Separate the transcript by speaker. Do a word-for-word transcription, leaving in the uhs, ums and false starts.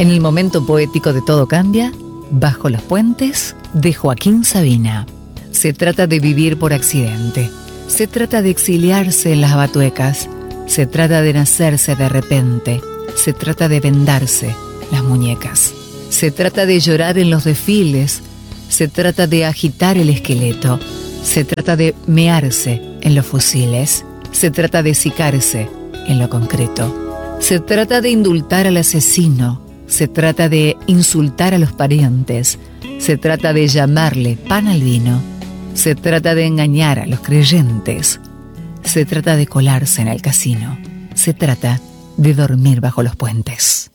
Speaker 1: En el momento poético de Todo cambia, Bajo los puentes, de Joaquín Sabina. Se trata de vivir por accidente. Se trata de exiliarse en las batuecas. Se trata de nacerse de repente. Se trata de vendarse las muñecas. Se trata de llorar en los desfiles. Se trata de agitar el esqueleto. Se trata de mearse en los fusiles. Se trata de sicarse en lo concreto. Se trata de indultar al asesino. Se trata de insultar a los parientes. Se trata de llamarle pan al vino. Se trata de engañar a los creyentes. Se trata de colarse en el casino. Se trata de dormir bajo los puentes.